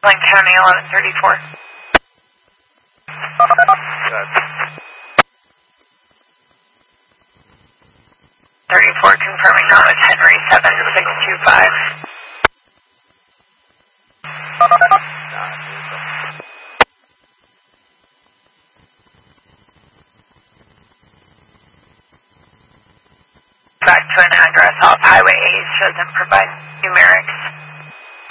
Lake County 1134. Good. 34 confirming that was Henry 7625. Back to an address off Highway 8 shows and provide numerics.